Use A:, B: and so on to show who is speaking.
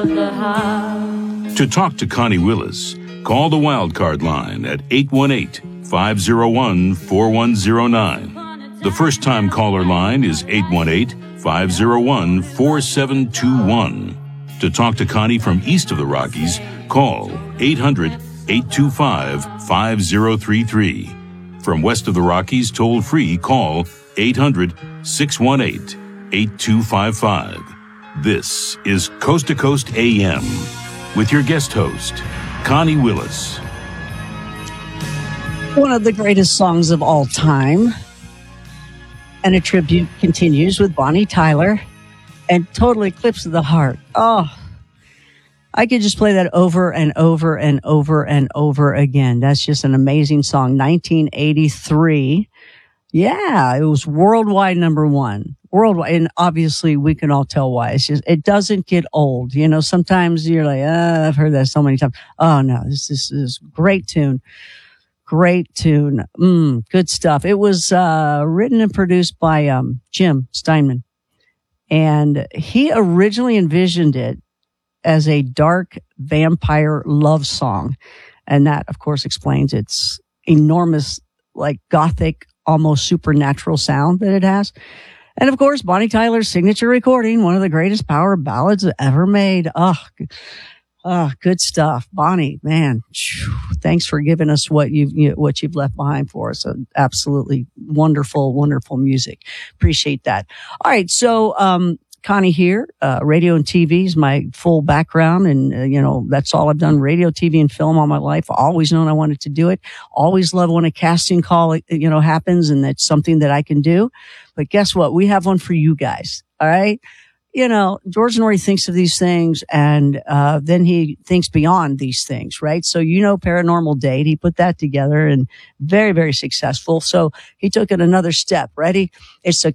A: To talk to Connie Willis, call the Wildcard line at 818-501-4109. The first-time caller line is 818-501-4721. To talk to Connie from east of the Rockies, call 800-825-5033. From west of the Rockies, toll-free, call 800-618-8255. This is Coast to Coast AM with your guest host, Connie Willis.
B: One of the greatest songs of all time. And a tribute continues with Bonnie Tyler and Total Eclipse of the Heart. Oh, I could just play that over and over and over and over again. That's just an amazing song. 1983. Yeah, it was worldwide number one. Worldwide. And obviously we can all tell why. It's just, it doesn't get old. You know, sometimes you're like, I've heard that so many times. Oh no, this is great tune. Great tune. Good stuff. It was, written and produced by, Jim Steinman. And he originally envisioned it as a dark vampire love song. And that, of course, explains its enormous, like, gothic, almost supernatural sound that it has. And, of course, Bonnie Tyler's signature recording, one of the greatest power ballads ever made. Good stuff. Bonnie, man, thanks for giving us what you've left behind for us. Absolutely wonderful, wonderful music. Appreciate that. All right. So, Connie here, radio and TV is my full background. And, that's all I've done, radio, TV, and film all my life. Always known I wanted to do it. Always love when a casting call, happens and that's something that I can do. But guess what? We have one for you guys. All right. George Norrie thinks of these things and, then he thinks beyond these things, right? So, Paranormal Date, he put that together and very, very successful. So he took it another step. Ready? It's a